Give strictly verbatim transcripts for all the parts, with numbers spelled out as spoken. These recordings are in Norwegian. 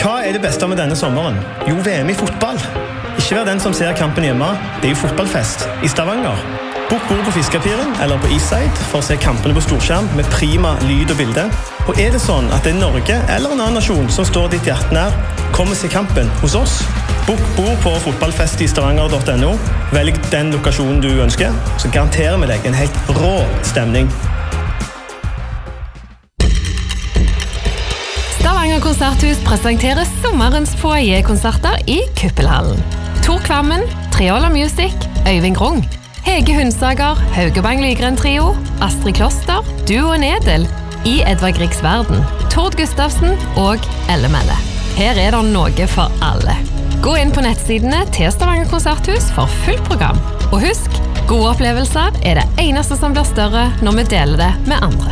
Hva er det beste med denne sommeren? Jo, V M i fotball. Ikke vær den som ser kampen hjemme. Det er jo fotballfest i Stavanger. Bok bord på Fiskepiren eller på Eastside for å se kampene på storskjerm med prima lyd og bilde. Og er det sånn at det er Norge eller en annen nasjon som står ditt hjerte nær, kom og se kampen hos oss. Bok bord på fotballfest i stavanger punktum no. Velg den lokasjonen du ønsker, så garanterer vi deg en helt rå stemning. Stavanger Konserthus presenterer sommerens foyer-konserter i Kuppelhallen. Tor Kvammen, Triola Music, Øyvind Grung, Hege Hundsager, Haugebang Lygren Trio, Astrid Kloster, Duo Nedel, I Edvard Griegs Verden, Tord Gustavsen og Elle Melle. Her er det noe for alle. Gå inn på nettsidene til Stavanger Konserthus for fullt program. Og husk, gode opplevelser er det eneste som blir større når vi deler det med andre.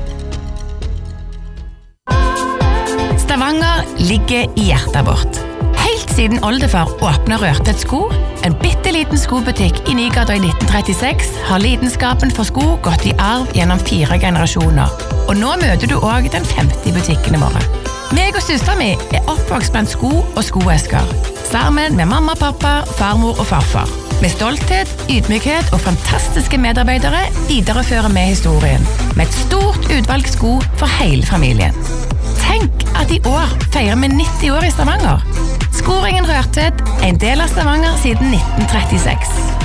Stavanger ligger i hjertet vårt. Helt siden oldefar åpnet Rørtvedt sko, en bitteliten skobutikk i Nygata i nitten trettiseks, har lidenskapen for sko gått i arv gjennom fire generasjoner. Og nå møter du også den femte butikkene våre. Meg og søsteren min er oppvokst blant sko og skoesker, sammen med mamma, pappa, farmor og farfar. Med stolthet, ydmykhet og fantastiske medarbeidere viderefører vi historien, med et stort utvalg sko for hele familien. Tenk at i år feirer vi nitti år i Stavanger. Skoringen Rørtvedt, en del av Stavanger siden nitten trettiseks.